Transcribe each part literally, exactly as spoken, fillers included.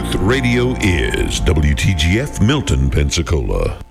Truth Radio is W T G F Milton, Pensacola.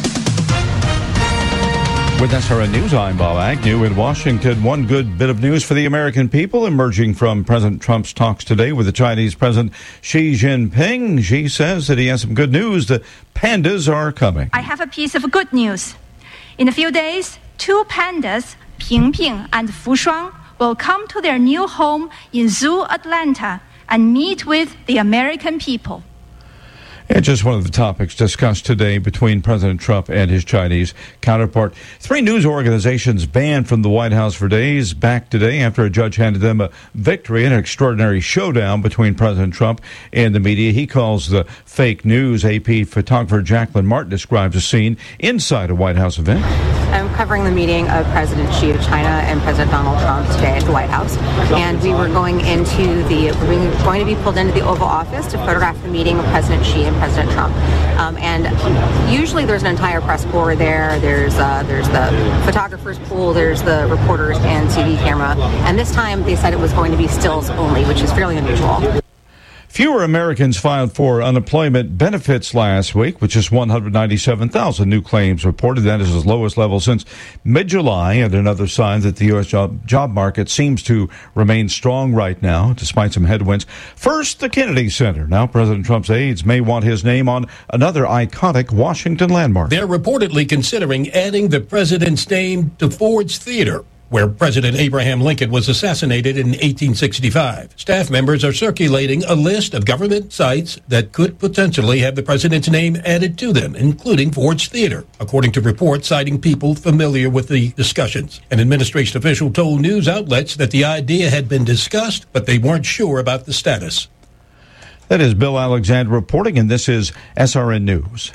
With S R N News, I'm Bob Agnew in Washington. One good bit of news for the American people emerging from President Trump's talks today with the Chinese President Xi Jinping. Xi says that he has some good news. The pandas are coming. I have a piece of good news. In a few days, two pandas, Ping Ping and Fu Shuang, will come to their new home in Zoo Atlanta and meet with the American people. And just one of the topics discussed today between President Trump and his Chinese counterpart. Three news organizations banned from the White House for days back today after a judge handed them a victory in an extraordinary showdown between President Trump and the media. He calls the fake news. A P photographer Jacqueline Martin describes a scene inside a White House event. I'm covering the meeting of President Xi of China and President Donald Trump today at the White House. And we were going into the, we're going to be pulled into the Oval Office to photograph the meeting of President Xi and President Trump. Um, and usually there's an entire press corps there. There's uh, there's the photographer's pool, there's the reporters and T V camera. And this time they said it was going to be stills only, which is fairly unusual. Fewer Americans filed for unemployment benefits last week, with just one hundred ninety-seven thousand new claims reported. That is the lowest level since mid-July, and another sign that the U S job, job market seems to remain strong right now, despite some headwinds. First, the Kennedy Center. Now, President Trump's aides may want his name on another iconic Washington landmark. They're reportedly considering adding the president's name to Ford's Theater, where President Abraham Lincoln was assassinated in eighteen sixty-five. Staff members are circulating a list of government sites that could potentially have the president's name added to them, including Ford's Theater, according to reports citing people familiar with the discussions. An administration official told news outlets that the idea had been discussed, but they weren't sure about the status. That is Bill Alexander reporting, and this is S R N News.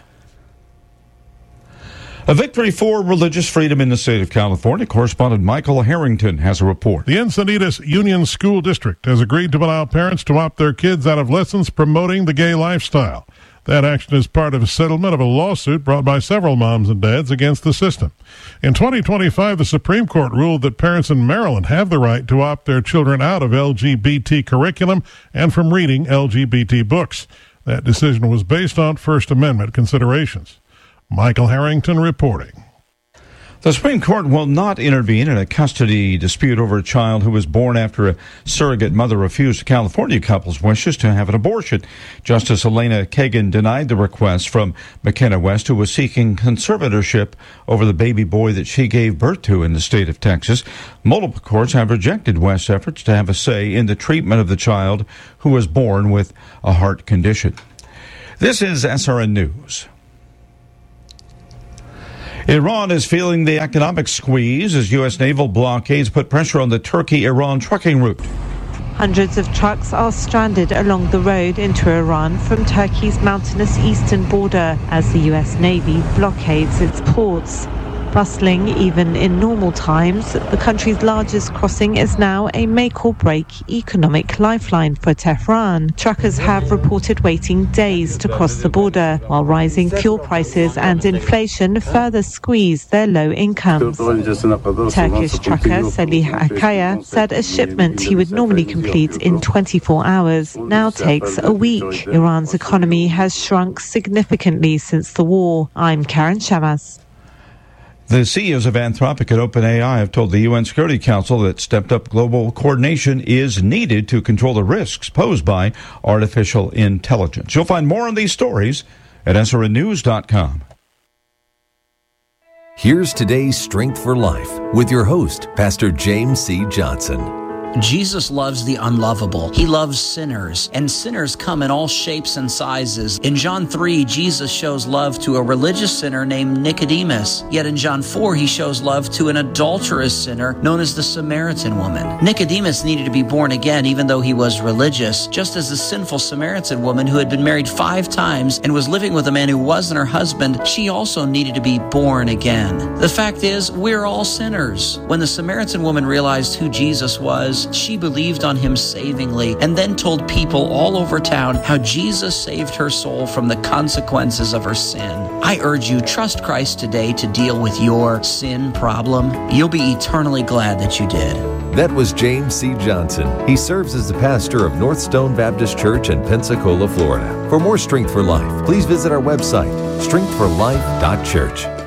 A victory for religious freedom in the state of California. Correspondent Michael Harrington has a report. The Encinitas Union School District has agreed to allow parents to opt their kids out of lessons promoting the gay lifestyle. That action is part of a settlement of a lawsuit brought by several moms and dads against the system. In twenty twenty-five, the Supreme Court ruled that parents in Maryland have the right to opt their children out of L G B T curriculum and from reading L G B T books. That decision was based on First Amendment considerations. Michael Harrington reporting. The Supreme Court will not intervene in a custody dispute over a child who was born after a surrogate mother refused a California couple's wishes to have an abortion. Justice Elena Kagan denied the request from McKenna West, who was seeking conservatorship over the baby boy that she gave birth to in the state of Texas. Multiple courts have rejected West's efforts to have a say in the treatment of the child who was born with a heart condition. This is S R N News. Iran is feeling the economic squeeze as U S naval blockades put pressure on the Turkey-Iran trucking route. Hundreds of trucks are stranded along the road into Iran from Turkey's mountainous eastern border as the U S Navy blockades its ports. Bustling even in normal times, the country's largest crossing is now a make-or-break economic lifeline for Tehran. Truckers have reported waiting days to cross the border, while rising fuel prices and inflation further squeeze their low incomes. Turkish trucker Salih Akaya said a shipment he would normally complete in twenty-four hours now takes a week. Iran's economy has shrunk significantly since the war. I'm Karen Shamas. The C E Os of Anthropic and OpenAI have told the U N Security Council that stepped-up global coordination is needed to control the risks posed by artificial intelligence. You'll find more on these stories at S R N news dot com. Here's today's Strength for Life with your host, Pastor James C. Johnson. Jesus loves the unlovable. He loves sinners, and sinners come in all shapes and sizes. In John three, Jesus shows love to a religious sinner named Nicodemus. Yet in John four, he shows love to an adulterous sinner known as the Samaritan woman. Nicodemus needed to be born again even though he was religious, just as the sinful Samaritan woman who had been married five times and was living with a man who wasn't her husband, she also needed to be born again. The fact is, we're all sinners. When the Samaritan woman realized who Jesus was, she believed on him savingly and then told people all over town how Jesus saved her soul from the consequences of her sin. I urge you, trust Christ today to deal with your sin problem. You'll be eternally glad that you did. That was James C. Johnson. He serves as the pastor of North Stone Baptist Church in Pensacola, Florida. For more Strength for Life, please visit our website, strength for life dot church.